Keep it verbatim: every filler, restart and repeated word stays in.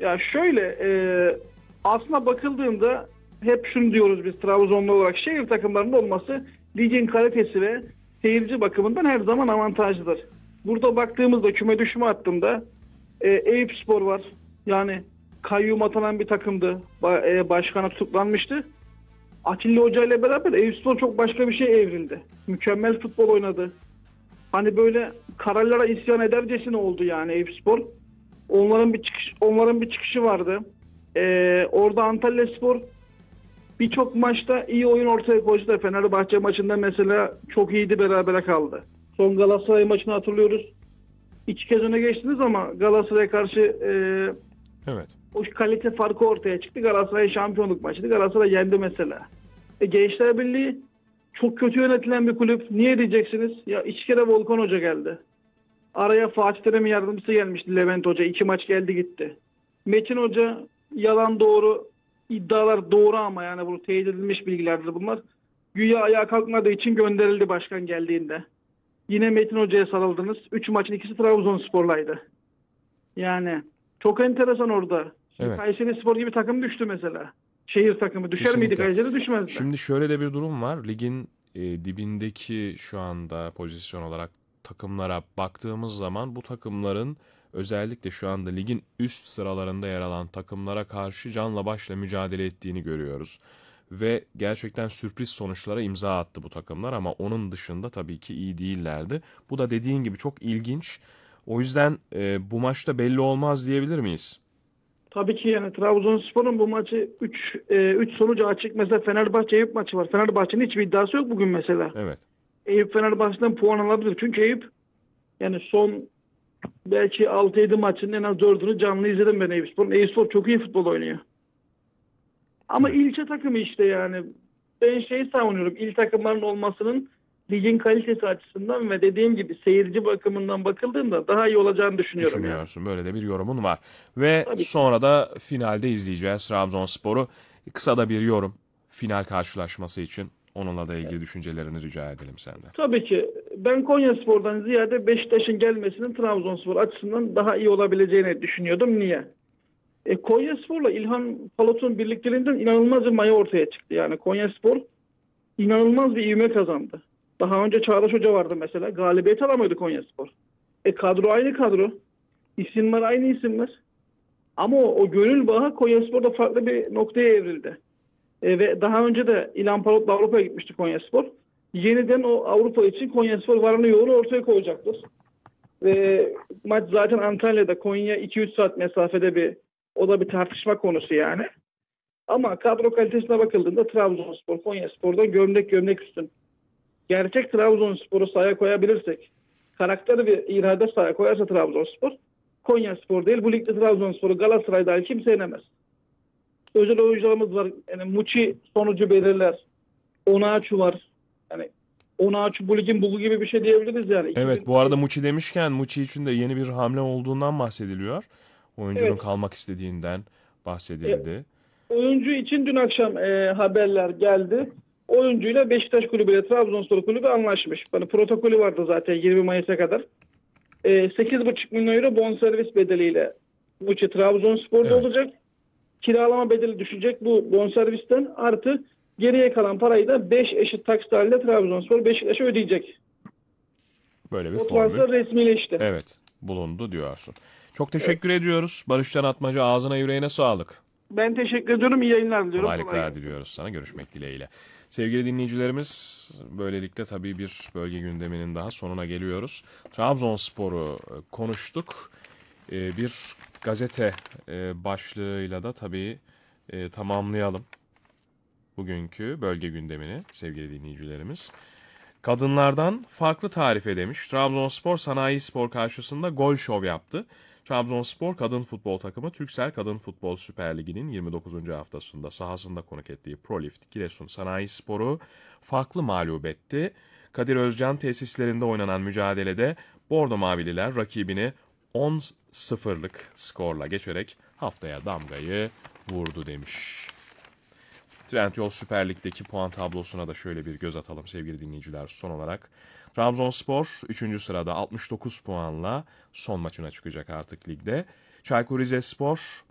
Ya şöyle, e, aslına bakıldığında hep şunu diyoruz biz Trabzonlu olarak, şehir takımlarının olması ligin kalitesi ve seyirci bakımından her zaman avantajlıdır. Burada baktığımızda küme düşme hattında e, Eyüpspor var. Yani kayyum atanan bir takımdı. Ba- e, başkanı tutuklanmıştı. Atilla Hoca ile beraber Eyüpspor çok başka bir şey evrildi. Mükemmel futbol oynadı. Hani böyle kararlara isyan edercesine oldu yani Eyüpspor. Onların bir çıkış, onların bir çıkışı vardı. Ee, orada Antalyaspor birçok maçta iyi oyun ortaya koydu da Fenerbahçe maçında mesela çok iyiydi, berabere kaldı. Son Galatasaray maçını hatırlıyoruz. İki kez öne geçtiniz ama Galatasaray'a karşı e, Evet. o kalite farkı ortaya çıktı. Galatasaray şampiyonluk maçıydı. Galatasaray yendi mesela. E, Gençler Birliği çok kötü yönetilen bir kulüp. Niye diyeceksiniz? Ya iki kere Volkan Hoca geldi. Araya Fatih Terim'in yardımcısı gelmişti, Levent Hoca. İki maç geldi gitti. Metin Hoca yalan doğru, iddialar doğru ama yani bu teyit edilmiş bilgilerdir bunlar. Güya ayağa kalkmadığı için gönderildi başkan geldiğinde. Yine Metin Hoca'ya sarıldınız. Üç maçın ikisi Trabzonspor'laydı. Yani çok enteresan orada. Şimdi Evet. Kayserispor gibi takım düştü mesela. Şehir takımı. Düşer miydi Kesinlikle. Kayseri, düşmezdi. Şimdi şöyle de bir durum var. Ligin e, dibindeki şu anda pozisyon olarak takımlara baktığımız zaman bu takımların özellikle şu anda ligin üst sıralarında yer alan takımlara karşı canla başla mücadele ettiğini görüyoruz. Ve gerçekten sürpriz sonuçlara imza attı bu takımlar ama onun dışında tabii ki iyi değillerdi. Bu da dediğin gibi çok ilginç. O yüzden e, bu maçta belli olmaz diyebilir miyiz? Tabii ki yani Trabzonspor'un bu maçı üç üç sonucu açık. Mesela Fenerbahçe Eyüp maçı var. Fenerbahçe'nin hiçbir iddiası yok bugün mesela. Evet. Eyüp Fenerbahçe'den puan alabilir. Çünkü Eyüp yani son belki altı yedi maçın en az dördünü canlı izledim ben Eyüpspor'un. Eyüpspor çok iyi futbol oynuyor. Ama Evet. ilçe takımı işte yani. Ben şeyi savunuyorum. İl takımların olmasının ligin kalitesi açısından ve dediğim gibi seyirci bakımından bakıldığında daha iyi olacağını düşünüyorum yani. Düşünüyorsun. Böyle de bir yorumun var. Ve Tabii ki. sonra da finalde izleyeceğiz Trabzonspor'u. Kısa da bir yorum final karşılaşması için. Onunla da ilgili düşüncelerini rica edelim senden. Tabii ki. Ben Konyaspor'dan ziyade Beşiktaş'ın gelmesinin Trabzonspor açısından daha iyi olabileceğini düşünüyordum. Niye? E, Konyaspor'la İlhan Palut'un birlikteliğinden inanılmaz bir maya ortaya çıktı. Yani Konyaspor inanılmaz bir ivme kazandı. Daha önce Çağdaş Hoca vardı mesela. Galibiyet alamıyordu Konyaspor. E kadro aynı kadro. İsimler aynı isimler. Ama o, o gönül bağı Konyaspor'da farklı bir noktaya evrildi. E, ve daha önce de İlhan Palut'la Avrupa'ya gitmişti Konyaspor. Yeniden o Avrupa için Konyaspor varını yoğunu ortaya koyacaktır. Ve maç zaten Antalya'da, Konya iki üç saat mesafede, bir o da bir tartışma konusu yani. Ama kadro kalitesine bakıldığında Trabzonspor, Konyaspor'da gömlek gömlek üstün. Gerçek Trabzonspor'u sahaya koyabilirsek, karakter ve irade sahaya koyarsa Trabzonspor, Konyaspor değil, bu ligde Trabzonspor'u Galatasaray dahil kimse yenemez. Özel oyuncularımız var. Yani Muçi sonucu belirler. Onaçu var. Yani Onaçu bu ligin bugu gibi bir şey diyebiliriz yani. Evet, iki bin bu arada Muçi demişken Muçi için de yeni bir hamle olduğundan bahsediliyor. Oyuncunun Evet. kalmak istediğinden E, bahsedildi. oyuncu için dün akşam e, haberler geldi. Oyuncuyla Beşiktaş Kulübü ile Trabzonspor Kulübü anlaşmış. Yani protokolü vardı zaten yirmi Mayıs'a kadar. E, sekiz buçuk milyon euro bonservis bedeliyle Muçi Trabzonspor'da Evet, olacak. Kiralama bedeli düşecek bu bonservisten, artı geriye kalan parayı da beş eşit taksit halinde Trabzonspor Beşiktaş'a ödeyecek. böyle bir O formül. transfer resmileşti. Evet, bulundu diyorsun. Çok Evet. teşekkür ediyoruz. Barışcan Atmaca, ağzına yüreğine sağlık. Ben teşekkür ediyorum. İyi yayınlar diliyorum. Kolay Kolaylıklar gelsin. diliyoruz sana. Görüşmek dileğiyle. Sevgili dinleyicilerimiz, böylelikle tabii bir bölge gündeminin daha sonuna geliyoruz. Trabzonspor'u e, konuştuk. E, Bir gazete e, başlığıyla da tabii e, tamamlayalım bugünkü bölge gündemini sevgili dinleyicilerimiz. Kadınlardan farklı tarife demiş. Trabzonspor Sanayi Spor karşısında gol şov yaptı. Trabzonspor kadın futbol takımı Türksel Kadın Futbol Süper Ligi'nin yirmi dokuzuncu haftasında sahasında konuk ettiği Prolift Giresun Sanayi Spor'u farklı mağlup etti. Kadir Özcan tesislerinde oynanan mücadelede Bordo Mavililer rakibini on sıfırlık skorla geçerek haftaya damgayı vurdu demiş. Trendyol Süper Lig'deki puan tablosuna da şöyle bir göz atalım sevgili dinleyiciler son olarak. Trabzonspor üçüncü sırada altmış dokuz puanla son maçına çıkacak artık ligde. Çaykur Rizespor